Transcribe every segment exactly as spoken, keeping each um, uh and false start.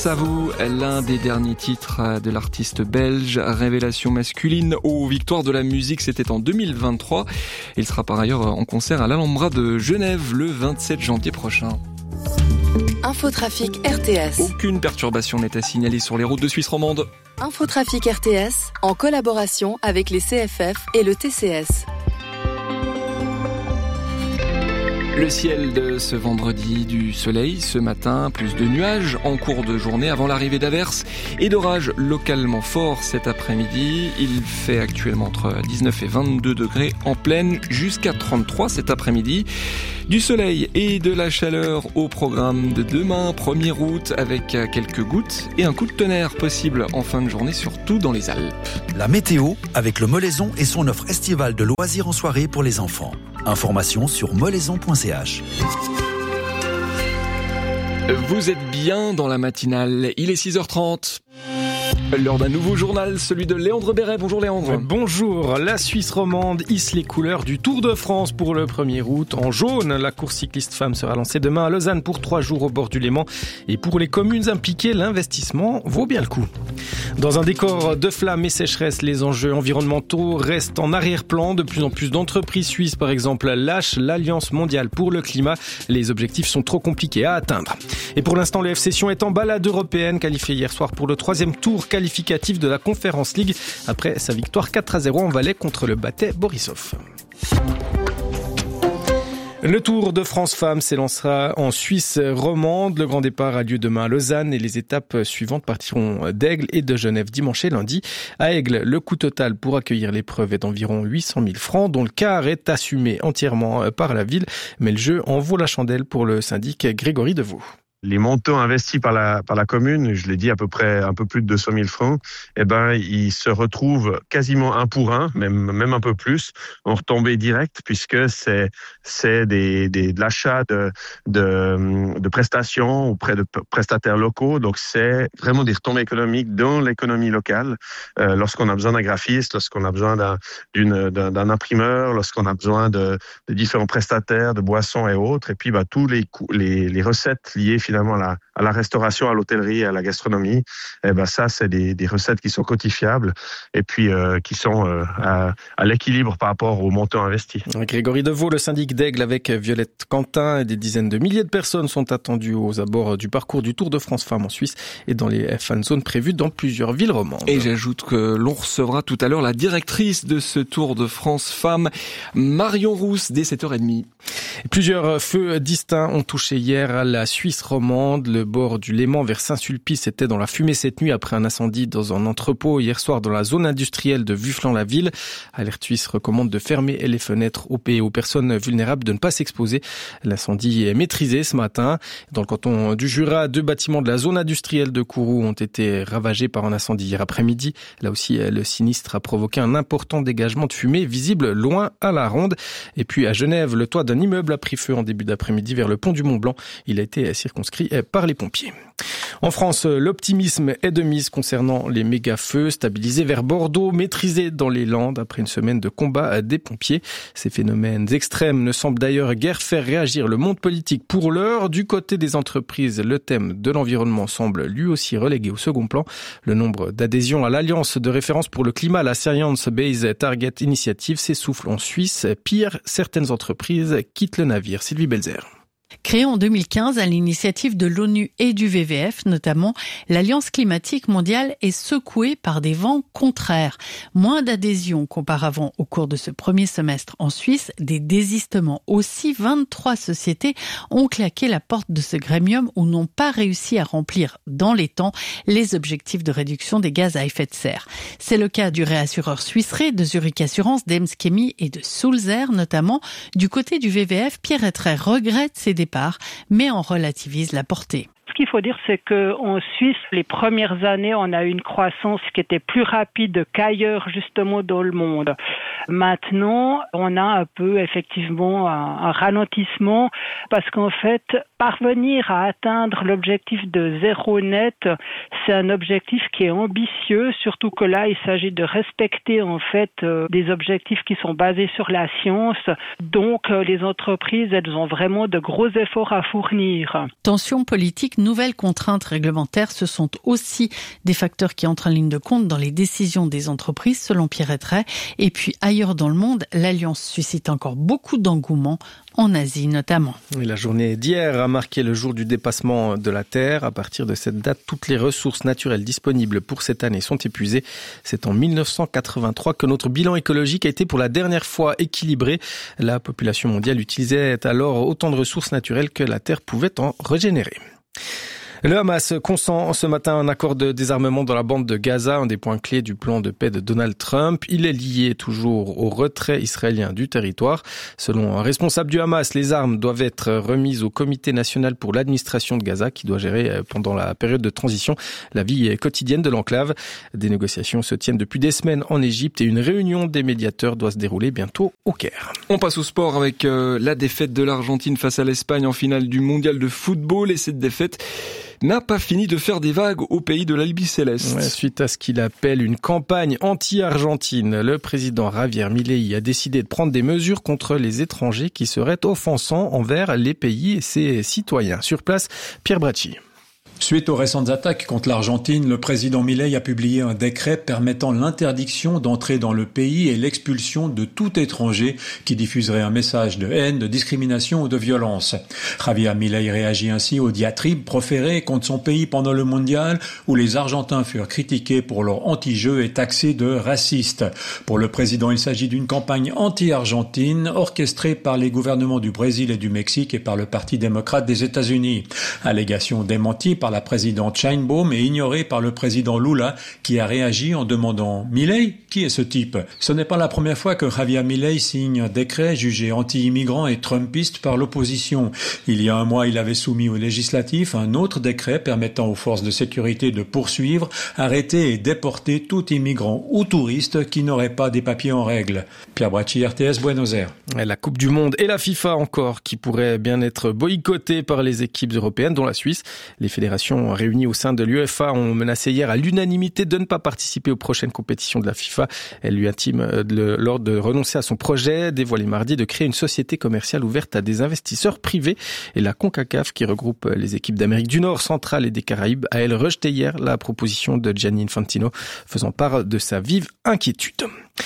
À vous, l'un des derniers titres de l'artiste belge, révélation masculine aux victoires de la musique, c'était en deux mille vingt-trois. Il sera par ailleurs en concert à l'Alhambra de Genève le vingt-sept janvier prochain. Infotrafic R T S. Aucune perturbation n'est à signaler sur les routes de Suisse romande. Infotrafic R T S, en collaboration avec les C F F et le T C S. Le ciel de ce vendredi, du soleil ce matin, plus de nuages en cours de journée avant l'arrivée d'averses et d'orages localement forts cet après-midi. Il fait actuellement entre dix-neuf et vingt-deux degrés en plaine, jusqu'à trente-trois cet après-midi. Du soleil et de la chaleur au programme de demain, premier août, avec quelques gouttes et un coup de tonnerre possible en fin de journée, surtout dans les Alpes. La météo avec le Molaison et son offre estivale de loisirs en soirée pour les enfants. Information sur molaison point c h. Vous êtes bien dans la matinale, il est six heures trente. L'heure d'un nouveau journal, celui de Léandre Béret. Bonjour Léandre. Bonjour, la Suisse romande hisse les couleurs du Tour de France pour le premier août. En jaune, la course cycliste femme sera lancée demain à Lausanne pour trois jours au bord du Léman. Et pour les communes impliquées, l'investissement vaut bien le coup. Dans un décor de flammes et sécheresse, les enjeux environnementaux restent en arrière-plan. De plus en plus d'entreprises suisses, par exemple, lâchent l'Alliance mondiale pour le climat. Les objectifs sont trop compliqués à atteindre. Et pour l'instant, le F C Sion est en balade européenne, qualifié hier soir pour le troisième tour qualificatif de la Conference League après sa victoire quatre à zéro en Valais contre le Bate Borisov. Le Tour de France Femmes s'élancera en Suisse romande. Le grand départ a lieu demain à Lausanne et les étapes suivantes partiront d'Aigle et de Genève dimanche et lundi. À Aigle, le coût total pour accueillir l'épreuve est d'environ huit cent mille francs, dont le quart est assumé entièrement par la ville. Mais le jeu en vaut la chandelle pour le syndic Grégory Deveau. Les montants investis par la par la commune, je l'ai dit, à peu près un peu plus de deux cent mille francs, eh ben ils se retrouvent quasiment un pour un, même même un peu plus, en retombée directe, puisque c'est c'est des des de l'achat de de de prestations auprès de prestataires locaux, donc c'est vraiment des retombées économiques dans l'économie locale. Euh, lorsqu'on a besoin d'un graphiste, lorsqu'on a besoin d'un d'une d'un, d'un imprimeur, lorsqu'on a besoin de, de différents prestataires de boissons et autres, et puis bah tous les les les recettes liées finalement à la, à la restauration, à l'hôtellerie, à la gastronomie, eh ben ça c'est des, des recettes qui sont quantifiables et puis euh, qui sont euh, à, à l'équilibre par rapport au montant investi. Grégory Deveau, le syndic d'Aigle avec Violette Quentin, et des dizaines de milliers de personnes sont attendues aux abords du parcours du Tour de France Femmes en Suisse et dans les fan zones prévues dans plusieurs villes romandes. Et j'ajoute que l'on recevra tout à l'heure la directrice de ce Tour de France Femmes, Marion Rousse, dès sept heures trente. Plusieurs feux distincts ont touché hier à la Suisse romande. Le bord du Léman vers Saint-Sulpice était dans la fumée cette nuit après un incendie dans un entrepôt hier soir dans la zone industrielle de Vufflan-la-Ville. Alerte Suisse recommande de fermer les fenêtres aux pays et aux personnes vulnérables de ne pas s'exposer. L'incendie est maîtrisé ce matin. Dans le canton du Jura, deux bâtiments de la zone industrielle de Kourou ont été ravagés par un incendie hier après-midi. Là aussi, le sinistre a provoqué un important dégagement de fumée visible loin à la ronde. Et puis à Genève, le toit d'un immeuble a pris feu en début d'après-midi vers le pont du Mont-Blanc. Il a été circonscrit par les pompiers. En France, l'optimisme est de mise concernant les méga-feux stabilisés vers Bordeaux, maîtrisés dans les Landes après une semaine de combat des pompiers. Ces phénomènes extrêmes ne semblent d'ailleurs guère faire réagir le monde politique pour l'heure. Du côté des entreprises, le thème de l'environnement semble lui aussi relégué au second plan. Le nombre d'adhésions à l'Alliance de référence pour le climat, la Science Based Target Initiative, s'essouffle en Suisse. Pire, certaines entreprises quittent le navire. Sylvie Belzer. Créée en deux mille quinze à l'initiative de l'ONU et du V V F notamment, l'Alliance climatique mondiale est secouée par des vents contraires. Moins d'adhésions qu'auparavant au cours de ce premier semestre en Suisse, des désistements aussi. vingt-trois sociétés ont claqué la porte de ce grémium ou n'ont pas réussi à remplir dans les temps les objectifs de réduction des gaz à effet de serre. C'est le cas du réassureur Suisse Re, de Zurich Assurance, d'Ems Chemie et de Sulzer notamment. Du côté du V V F, Pierre Ettray regrette ces départ, mais en relativise la portée. Ce qu'il faut dire, c'est qu'en Suisse, les premières années, on a eu une croissance qui était plus rapide qu'ailleurs, justement, dans le monde. Maintenant, on a un peu, effectivement, un, un ralentissement parce qu'en fait, parvenir à atteindre l'objectif de zéro net, c'est un objectif qui est ambitieux, surtout que là, il s'agit de respecter, en fait, euh, des objectifs qui sont basés sur la science. Donc, euh, les entreprises, elles ont vraiment de gros efforts à fournir. Tension politique nouvelles contraintes réglementaires, ce sont aussi des facteurs qui entrent en ligne de compte dans les décisions des entreprises, selon Pierre Ettray. Et puis ailleurs dans le monde, l'Alliance suscite encore beaucoup d'engouement, en Asie notamment. Et la journée d'hier a marqué le jour du dépassement de la Terre. À partir de cette date, toutes les ressources naturelles disponibles pour cette année sont épuisées. C'est en mille neuf cent quatre-vingt-trois que notre bilan écologique a été pour la dernière fois équilibré. La population mondiale utilisait alors autant de ressources naturelles que la Terre pouvait en régénérer. Le Hamas consent ce matin un accord de désarmement dans la bande de Gaza, un des points clés du plan de paix de Donald Trump. Il est lié toujours au retrait israélien du territoire. Selon un responsable du Hamas, les armes doivent être remises au Comité national pour l'administration de Gaza, qui doit gérer pendant la période de transition la vie quotidienne de l'enclave. Des négociations se tiennent depuis des semaines en Égypte et une réunion des médiateurs doit se dérouler bientôt au Caire. On passe au sport avec euh, la défaite de l'Argentine face à l'Espagne en finale du mondial de football, et cette défaite n'a pas fini de faire des vagues au pays de l'Albiceleste. Ouais, suite à ce qu'il appelle une campagne anti-argentine, le président Javier Milei a décidé de prendre des mesures contre les étrangers qui seraient offensants envers les pays et ses citoyens. Sur place, Pierre Bracci. Suite aux récentes attaques contre l'Argentine, le président Milei a publié un décret permettant l'interdiction d'entrer dans le pays et l'expulsion de tout étranger qui diffuserait un message de haine, de discrimination ou de violence. Javier Milei réagit ainsi aux diatribes proférées contre son pays pendant le mondial, où les Argentins furent critiqués pour leur anti-jeu et taxés de racistes. Pour le président, il s'agit d'une campagne anti-argentine orchestrée par les gouvernements du Brésil et du Mexique et par le Parti démocrate des États-Unis. Allégation démentie par la présidente Sheinbaum et ignorée par le président Lula, qui a réagi en demandant « Milei, qui est ce type ?» Ce n'est pas la première fois que Javier Milei signe un décret jugé anti-immigrant et trumpiste par l'opposition. Il y a un mois, il avait soumis au législatif un autre décret permettant aux forces de sécurité de poursuivre, arrêter et déporter tout immigrant ou touriste qui n'aurait pas des papiers en règle. Pierre Bracci, R T S, Buenos Aires. La Coupe du Monde et la FIFA encore, qui pourraient bien être boycottées par les équipes européennes, dont la Suisse. Les fédérations réunies au sein de l'U E F A ont menacé hier à l'unanimité de ne pas participer aux prochaines compétitions de la FIFA. Elle lui intime l'ordre de renoncer à son projet, dévoilé mardi, de créer une société commerciale ouverte à des investisseurs privés. Et la CONCACAF, qui regroupe les équipes d'Amérique du Nord, centrale et des Caraïbes, a elle rejeté hier la proposition de Gianni Infantino, faisant part de sa vive inquiétude.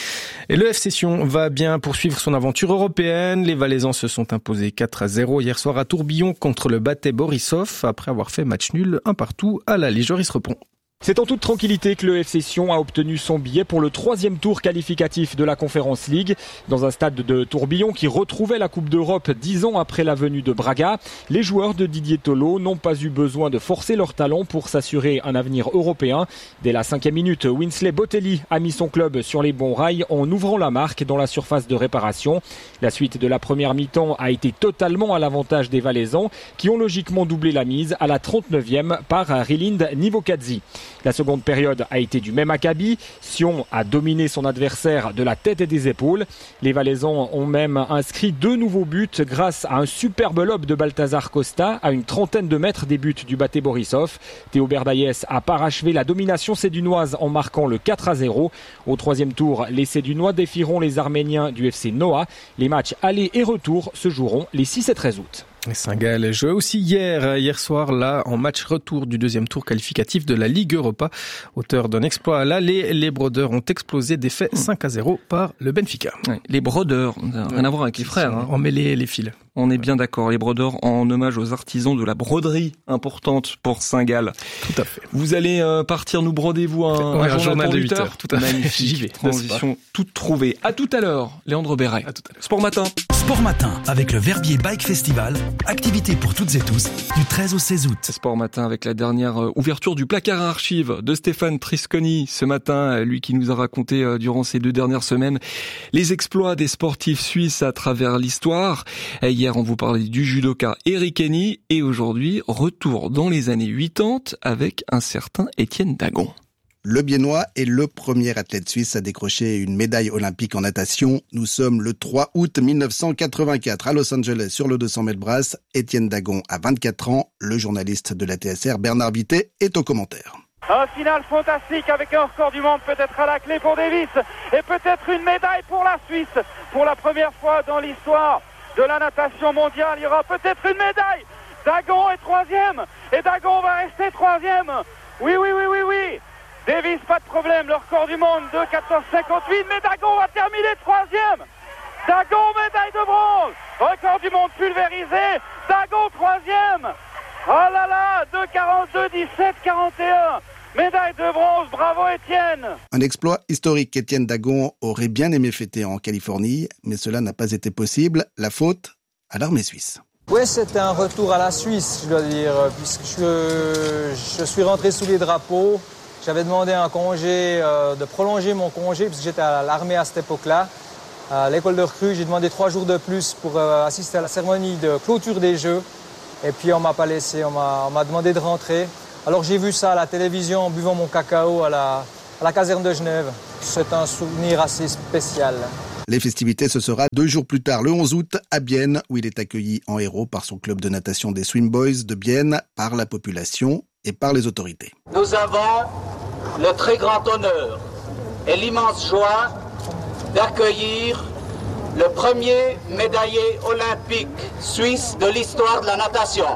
Et le F C Sion va bien poursuivre son aventure européenne. Les Valaisans se sont imposés quatre à zéro hier soir à Tourbillon contre le Bate Borisov, après avoir fait match nul un partout à l'aller. Joris Repon. C'est en toute tranquillité que le F C Sion a obtenu son billet pour le troisième tour qualificatif de la Conference League. Dans un stade de Tourbillon qui retrouvait la Coupe d'Europe dix ans après la venue de Braga, les joueurs de Didier Tolo n'ont pas eu besoin de forcer leur talent pour s'assurer un avenir européen. Dès la cinquième minute, Winsley Botelli a mis son club sur les bons rails en ouvrant la marque dans la surface de réparation. La suite de la première mi-temps a été totalement à l'avantage des Valaisans qui ont logiquement doublé la mise à la trente-neuvième par Rilind Nivokadzi. La seconde période a été du même acabit. Sion a dominé son adversaire de la tête et des épaules. Les Valaisans ont même inscrit deux nouveaux buts grâce à un superbe lob de Balthazar Costa à une trentaine de mètres des buts du Bate Borisov. Théo Berdaïes a parachevé la domination sédunoise en marquant le quatre à zéro. Au troisième tour, les Sédunois défieront les Arméniens du F C Noah. Les matchs aller et retour se joueront les six et treize août. Saint-Gall jouait aussi hier, hier soir, là, en match retour du deuxième tour qualificatif de la Ligue Europa. Auteur d'un exploit à l'aller, les Brodeurs ont explosé, défait cinq à zéro par le Benfica. Ouais, les Brodeurs, rien à voir avec les frères. Hein. Emmêlés les fils. On est bien d'accord, les Brodeurs en hommage aux artisans de la broderie importante pour Saint-Gall. Tout à fait. Vous allez euh, partir nous broder, vous, un, ouais, un, un journal, journal de huit heures. heures. Tout à fait. Magnifique. J'y vais. Transition toute trouvée. À tout à l'heure, Léandre Béret. À tout à l'heure. Sport Matin. Sport Matin avec le Verbier Bike Festival. Activité pour toutes et tous du treize au seize août. Sport Matin avec la dernière ouverture du placard à archives de Stéphane Trisconi ce matin. Lui qui nous a raconté durant ces deux dernières semaines les exploits des sportifs suisses à travers l'histoire. Hier, on vous parlait du judoka Eric Henny et aujourd'hui, retour dans les années quatre-vingt-dix avec un certain Étienne Dagon. Le Biennois est le premier athlète suisse à décrocher une médaille olympique en natation. Nous sommes le trois août mille neuf cent quatre-vingt-quatre à Los Angeles sur le deux cents mètres brasse. Étienne Dagon a vingt-quatre ans. Le journaliste de la T S R, Bernard Vité, est au commentaire. Un final fantastique avec un record du monde peut-être à la clé pour Davis et peut-être une médaille pour la Suisse. Pour la première fois dans l'histoire de la natation mondiale, il y aura peut-être une médaille Dagon est troisième. Et Dagon va rester troisième. Oui, oui, oui, oui, oui. Davis, pas de problème. Le record du monde, deux quatorze cinquante-huit. Mais Dagon va terminer troisième. Dagon, médaille de bronze. Record du monde pulvérisé. Dagon, troisième. Oh là là, deux quarante-deux dix-sept quarante et un. Médaille de bronze, bravo Étienne. Un exploit historique qu'Étienne Dagon aurait bien aimé fêter en Californie, mais cela n'a pas été possible. La faute à l'armée suisse. Oui, c'était un retour à la Suisse, je dois dire, puisque je, je suis rentré sous les drapeaux. J'avais demandé un congé, euh, de prolonger mon congé, puisque j'étais à l'armée à cette époque-là. À l'école de recrue, j'ai demandé trois jours de plus pour euh, assister à la cérémonie de clôture des Jeux. Et puis on m'a pas laissé, on m'a, on m'a demandé de rentrer. Alors j'ai vu ça à la télévision en buvant mon cacao à la, à la caserne de Genève. C'est un souvenir assez spécial. Les festivités, ce sera deux jours plus tard, le onze août, à Bienne, où il est accueilli en héros par son club de natation des Swim Boys de Bienne, par la population et par les autorités. Nous avons le très grand honneur et l'immense joie d'accueillir le premier médaillé olympique suisse de l'histoire de la natation.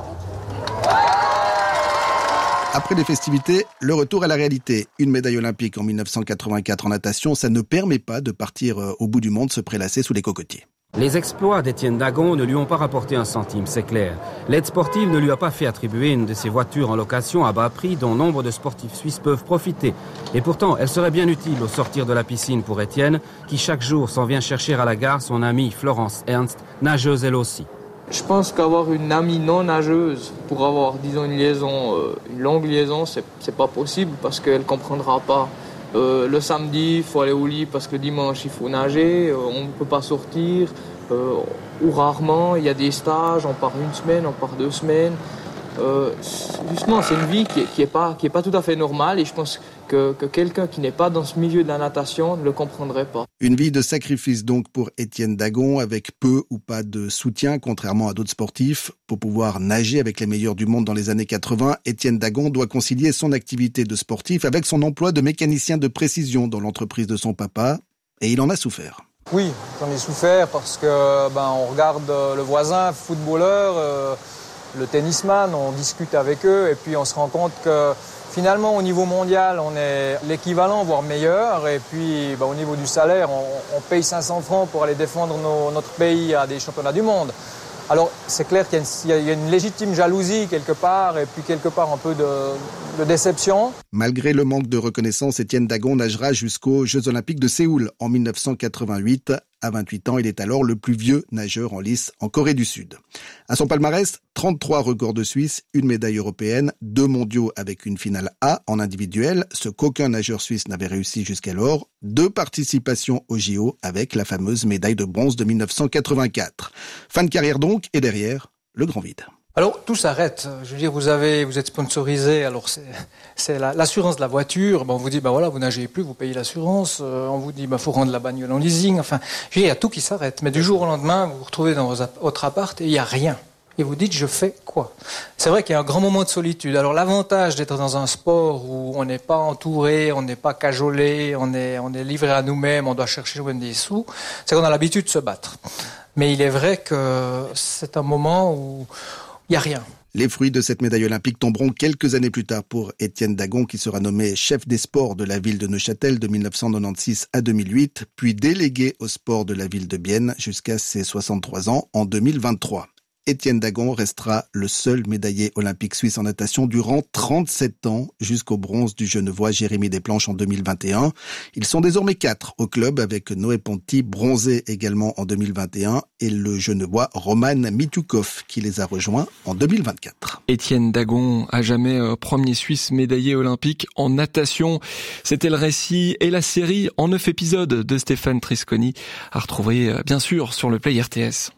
Après les festivités, le retour à la réalité. Une médaille olympique en dix-neuf cent quatre-vingt-quatre en natation, ça ne permet pas de partir au bout du monde se prélasser sous les cocotiers. Les exploits d'Étienne Dagon ne lui ont pas rapporté un centime, c'est clair. L'aide sportive ne lui a pas fait attribuer une de ses voitures en location à bas prix dont nombre de sportifs suisses peuvent profiter. Et pourtant, elle serait bien utile au sortir de la piscine pour Étienne, qui chaque jour s'en vient chercher à la gare son amie Florence Ernst, nageuse elle aussi. Je pense qu'avoir une amie non nageuse pour avoir, disons, une liaison, euh, une longue liaison, c'est, c'est pas possible parce qu'elle comprendra pas. Euh, le samedi, il faut aller au lit parce que le dimanche, il faut nager, euh, on ne peut pas sortir, euh, ou rarement, il y a des stages, on part une semaine, on part deux semaines. Euh, justement, c'est une vie qui n'est qui est pas, qui est pas tout à fait normale et je pense que, que quelqu'un qui n'est pas dans ce milieu de la natation ne le comprendrait pas. Une vie de sacrifice donc pour Étienne Dagon, avec peu ou pas de soutien, contrairement à d'autres sportifs. Pour pouvoir nager avec les meilleurs du monde dans les années quatre-vingts, Étienne Dagon doit concilier son activité de sportif avec son emploi de mécanicien de précision dans l'entreprise de son papa, et il en a souffert. Oui, j'en ai souffert parce que ben, on regarde le voisin footballeur, euh, le tennisman, on discute avec eux et puis on se rend compte que finalement au niveau mondial on est l'équivalent voire meilleur et puis ben, au niveau du salaire on, on paye cinq cents francs pour aller défendre nos, notre pays à des championnats du monde. Alors c'est clair qu'il y a, une, il y a une légitime jalousie quelque part et puis quelque part un peu de, de déception. Malgré le manque de reconnaissance, Étienne Dagon nagera jusqu'aux Jeux Olympiques de Séoul en dix-neuf cent quatre-vingt-huit. À vingt-huit ans, il est alors le plus vieux nageur en lice en Corée du Sud. À son palmarès, trente-trois records de Suisse, une médaille européenne, deux mondiaux avec une finale A en individuel, ce qu'aucun nageur suisse n'avait réussi jusqu'alors, deux participations au J O avec la fameuse médaille de bronze de dix-neuf cent quatre-vingt-quatre. Fin de carrière donc, et derrière, le grand vide. Alors tout s'arrête. Je veux dire, vous avez, vous êtes sponsorisé. Alors c'est, c'est la, l'assurance de la voiture. Ben, on vous dit, ben voilà, vous nagez plus, vous payez l'assurance. Euh, on vous dit, ben faut rendre la bagnole en leasing. Enfin, je veux dire, il y a tout qui s'arrête. Mais du jour au lendemain, vous vous retrouvez dans votre appart et il y a rien. Et vous dites, je fais quoi? C'est vrai qu'il y a un grand moment de solitude. Alors l'avantage d'être dans un sport où on n'est pas entouré, on n'est pas cajolé, on est, on est livré à nous-mêmes, on doit chercher nous-mêmes des sous, c'est qu'on a l'habitude de se battre. Mais il est vrai que c'est un moment où il n'y a rien. Les fruits de cette médaille olympique tomberont quelques années plus tard pour Étienne Dagon, qui sera nommé chef des sports de la ville de Neuchâtel de dix-neuf cent quatre-vingt-seize à deux mille huit, puis délégué au sport de la ville de Bienne jusqu'à ses soixante-trois ans en deux mille vingt-trois. Étienne Dagon restera le seul médaillé olympique suisse en natation durant trente-sept ans, jusqu'au bronze du Genevois Jérémy Desplanches en deux mille vingt et un. Ils sont désormais quatre au club, avec Noé Ponty, bronzé également en deux mille vingt et un, et le Genevois Roman Mitukov, qui les a rejoints en deux mille vingt-quatre. Étienne Dagon, à jamais euh, premier Suisse médaillé olympique en natation. C'était le récit et la série en neuf épisodes de Stéphane Trisconi, à retrouver euh, bien sûr sur le Play R T S.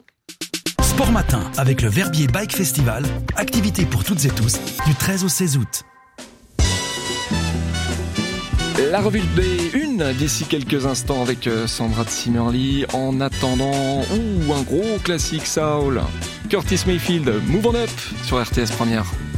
Sport Matin avec le Verbier Bike Festival, activité pour toutes et tous du treize au seize août. La revue B une d'ici quelques instants avec Sandra de Simmerly. En attendant, ouh, un gros classique soul. Curtis Mayfield, Move On Up sur R T S Première.